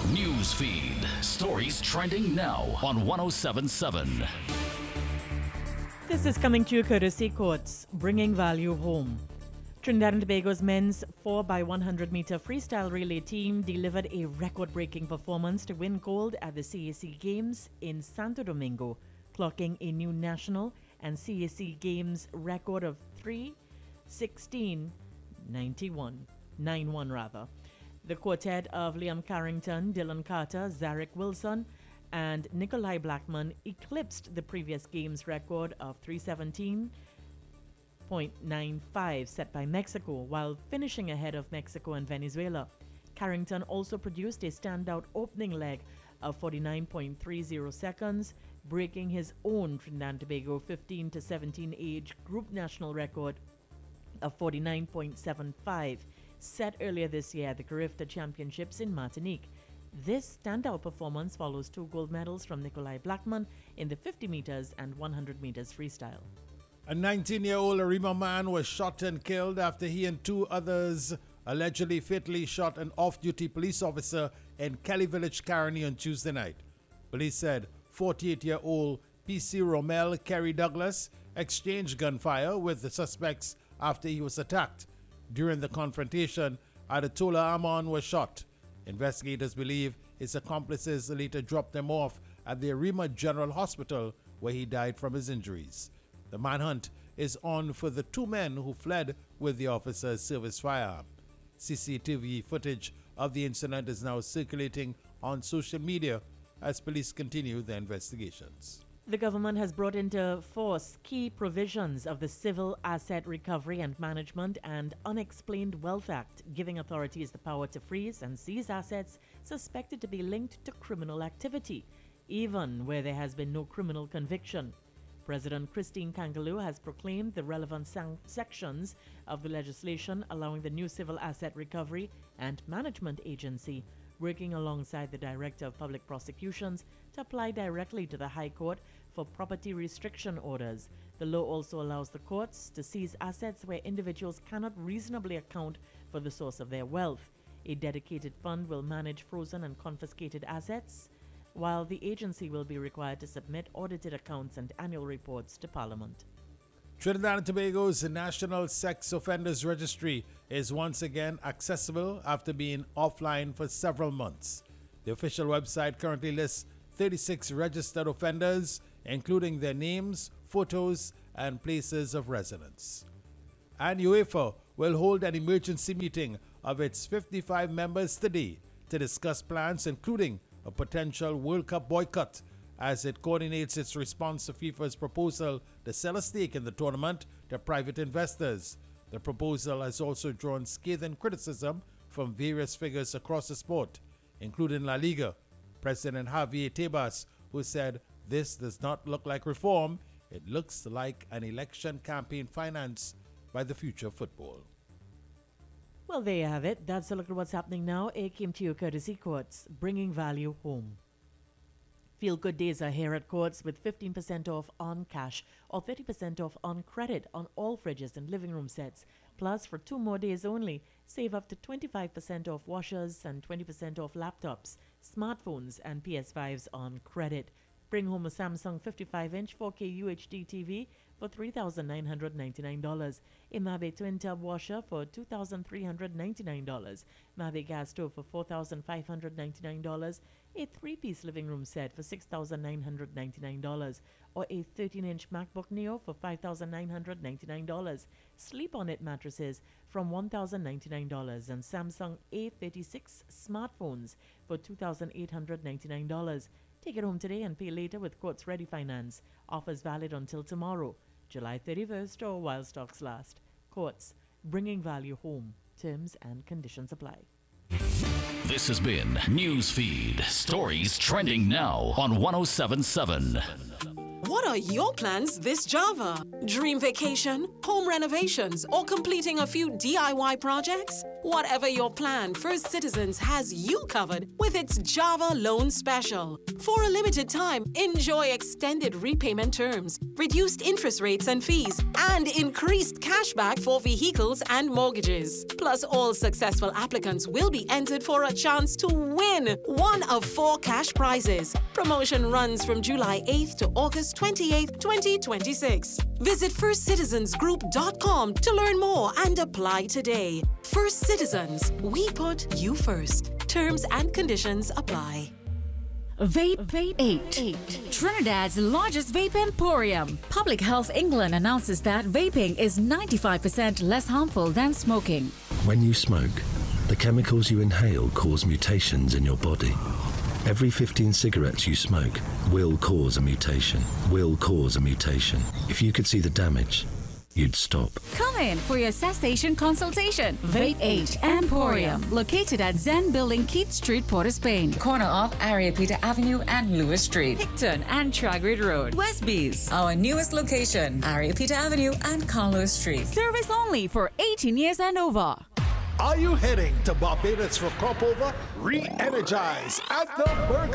News feed. Stories trending now on 1077. This is coming to you courtesy Courts, bringing value home. Trinidad and Tobago's men's 4x100 meter freestyle relay team delivered a record-breaking performance to win gold at the CAC Games in Santo Domingo, clocking a new national and CAC Games record of 3:16.91 rather. The quartet of Liam Carrington, Dylan Carter, Zarek Wilson, and Nikolai Blackman eclipsed the previous game's record of 3:17.95 set by Mexico, while finishing ahead of Mexico and Venezuela. Carrington also produced a standout opening leg of 49.30 seconds, breaking his own Trinidad and Tobago 15 to 17 age group national record of 49.75, set earlier this year at the Carifta Championships in Martinique. This standout performance follows 2 gold medals from Nikolai Blackman in the 50 meters and 100 meters freestyle. A 19-year-old Arima man was shot and killed after he and 2 others allegedly fatally shot an off-duty police officer in Kelly Village, Caroni on Tuesday night. Police said 48-year-old PC Romel Kerry Douglas exchanged gunfire with the suspects after he was attacked. During the confrontation, Adetola Amon was shot. Investigators believe his accomplices later dropped him off at the Arima General Hospital, where he died from his injuries. The manhunt is on for the 2 men who fled with the officer's service firearm. CCTV footage of the incident is now circulating on social media as police continue their investigations. The government has brought into force key provisions of the Civil Asset Recovery and Management and Unexplained Wealth Act, giving authorities the power to freeze and seize assets suspected to be linked to criminal activity, even where there has been no criminal conviction. President Christine Kangaloo has proclaimed the relevant sections of the legislation allowing the new Civil Asset Recovery and Management Agency, working alongside the Director of Public Prosecutions, to apply directly to the High Court for property restriction orders. The law also allows the courts to seize assets where individuals cannot reasonably account for the source of their wealth. A dedicated fund will manage frozen and confiscated assets, while the agency will be required to submit audited accounts and annual reports to Parliament. Trinidad and Tobago's National Sex Offenders Registry is once again accessible after being offline for several months. The official website currently lists 36 registered offenders, including their names, photos, and places of residence. And UEFA will hold an emergency meeting of its 55 members today to discuss plans including a potential World Cup boycott as it coordinates its response to FIFA's proposal to sell a stake in the tournament to private investors. The proposal has also drawn scathing criticism from various figures across the sport, including La Liga. President Javier Tebas, who said this does not look like reform, it looks like an election campaign financed by the future of football. Well, there you have it. That's a look at what's happening now. It came to you courtesy Courts, bringing value home. Feel good days are here at Courts with 15% off on cash or 30% off on credit on all fridges and living room sets. Plus, for 2 more days only, save up to 25% off washers and 20% off laptops, smartphones, and PS5s on credit. Bring home a Samsung 55-inch 4K UHD TV for $3,999, a Mabe Twin Tub washer for $2,399, Mabe gas stove for $4,599, a 3-piece living room set for $6,999, or a 13-inch MacBook Neo for $5,999, Sleep On It mattresses from $1,099, and Samsung A36 smartphones for $2,899. Take it home today and pay later with Courts Ready Finance. Offers valid until tomorrow, July 31st or while stocks last. Courts, bringing value home. Terms and conditions apply. This has been Newsfeed. Stories trending now on 1077. What are your plans this Java? Dream vacation, home renovations, or completing a few DIY projects? Whatever your plan, First Citizens has you covered with its Java Loan Special. For a limited time, enjoy extended repayment terms, reduced interest rates and fees, and increased cashback for vehicles and mortgages. Plus, all successful applicants will be entered for a chance to win one of 4 cash prizes. Promotion runs from July 8th to August 28th, 2026. Visit firstcitizensgroup.com to learn more and apply today. First Citizens, we put you first. Terms and conditions apply. Vape 8. Trinidad's largest vape emporium. Public Health England announces that vaping is 95% less harmful than smoking. When you smoke, the chemicals you inhale cause mutations in your body. Every 15 cigarettes you smoke will cause a mutation. If you could see the damage, you'd stop. Come in for your cessation consultation. Vape 8 Emporium, located at Zen Building, Keith Street, Port of Spain. Corner of Ariapita Avenue and Lewis Street. Picton and Tragrid Road. Westbees. Our newest location, Ariapita Avenue and Carlos Street. Service only for 18 years and over. Are you heading to Barbados for crop over? Re-energize at the Burger